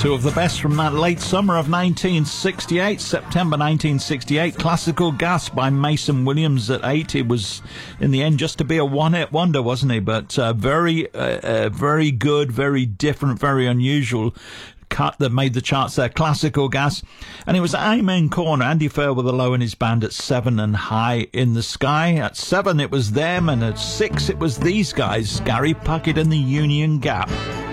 Two of the best from that late summer of 1968, September 1968. Classical Gas by Mason Williams at 8. It was, in the end, just to be a one-hit wonder, wasn't he? But very good, very different, very unusual cut that made the charts there. Classical Gas. And it was Amen Corner, Andy Fairweather Low and his band at 7, and High in the Sky. At 7 it was them, and at 6 it was these guys, Gary Puckett and the Union Gap.